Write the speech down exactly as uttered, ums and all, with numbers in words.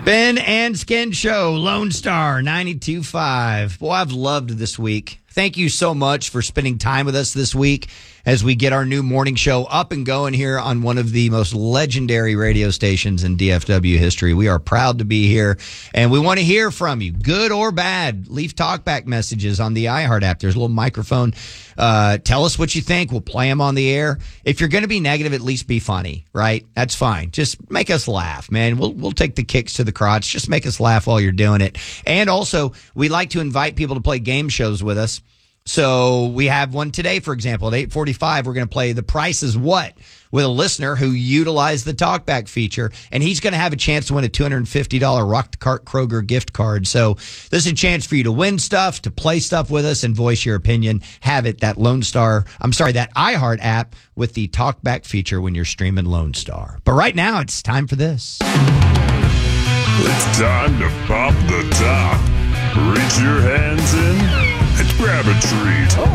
Ben and Skin Show, Lone Star ninety-two point five. Boy, I've loved this week. Thank you so much for spending time with us this week as we get our new morning show up and going here on one of the most legendary radio stations in D F W history. We are proud to be here, and we want to hear from you, good or bad. Leave talkback messages on the iHeart app. There's a little microphone. Uh, tell us what you think. We'll play them on the air. If you're going to be negative, at least be funny, right? That's fine. Just make us laugh, man. We'll we'll take the kicks to the crotch. Just make us laugh while you're doing it. And also, we like to invite people to play game shows with us. So we have one today, for example, at eight forty-five, we're going to play The Price is What with a listener who utilized the talkback feature, and he's going to have a chance to win a two hundred fifty dollars Rock the Cart Kroger gift card. So this is a chance for you to win stuff, to play stuff with us, and voice your opinion. Have it, that Lone Star, I'm sorry, that iHeart app with the talkback feature when you're streaming Lone Star. But right now, it's time for this. It's time to pop the top. Reach your hands in and grab a treat.